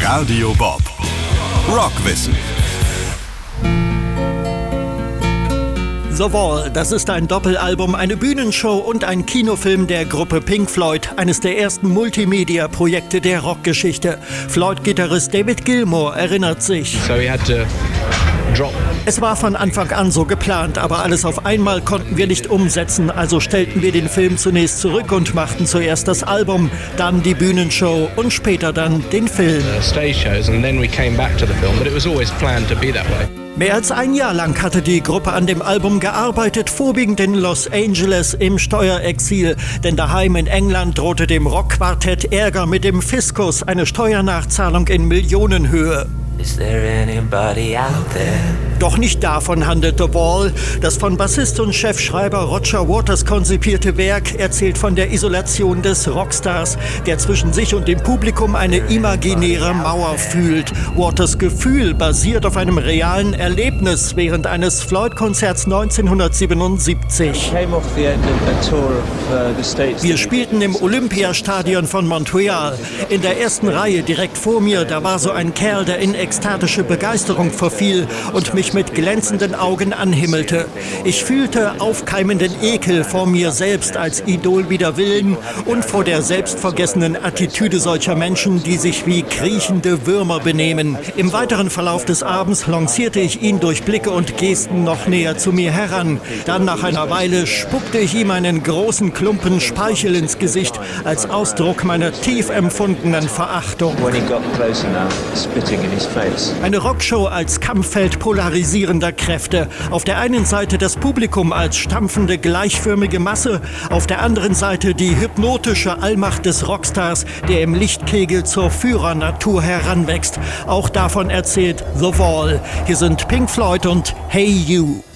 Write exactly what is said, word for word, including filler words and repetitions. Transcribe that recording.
Radio Bob. Rockwissen. The Wall, das ist ein Doppelalbum, eine Bühnenshow und ein Kinofilm der Gruppe Pink Floyd, eines der ersten Multimedia-Projekte der Rockgeschichte. Floyd-Gitarrist David Gilmour erinnert sich. So he had to drop. Es war von Anfang an so geplant, aber alles auf einmal konnten wir nicht umsetzen. Also stellten wir den Film zunächst zurück und machten zuerst das Album, dann die Bühnenshow und später dann den Film. Uh, stage shows and then we came back to the film, but it was always planned to be that way. Mehr als ein Jahr lang hatte die Gruppe an dem Album gearbeitet, vorwiegend in Los Angeles im Steuerexil. Denn daheim in England drohte dem Rockquartett Ärger mit dem Fiskus, eine Steuernachzahlung in Millionenhöhe. Is there anybody out there? Doch nicht davon handelt The Wall. Das von Bassist und Chefschreiber Roger Waters konzipierte Werk erzählt von der Isolation des Rockstars, der zwischen sich und dem Publikum eine imaginäre Mauer fühlt. Waters Gefühl basiert auf einem realen Erlebnis während eines Floyd-Konzerts neunzehnhundertsiebenundsiebzig. Wir spielten im Olympiastadion von Montreal. In der ersten Reihe direkt vor mir, da war so ein Kerl, der in ekstatische Begeisterung verfiel und mich mit glänzenden Augen anhimmelte. Ich fühlte aufkeimenden Ekel vor mir selbst als Idol wider Willen und vor der selbstvergessenen Attitüde solcher Menschen, die sich wie kriechende Würmer benehmen. Im weiteren Verlauf des Abends lancierte ich ihn durch Blicke und Gesten noch näher zu mir heran. Dann nach einer Weile spuckte ich ihm einen großen Klumpen Speichel ins Gesicht als Ausdruck meiner tief empfundenen Verachtung. Eine Rockshow als Kampffeld polarisierender Kräfte. Auf der einen Seite das Publikum als stampfende, gleichförmige Masse, auf der anderen Seite die hypnotische Allmacht des Rockstars, der im Lichtkegel zur Führernatur heranwächst. Auch davon erzählt The Wall. Hier sind Pink Floyd und Hey You.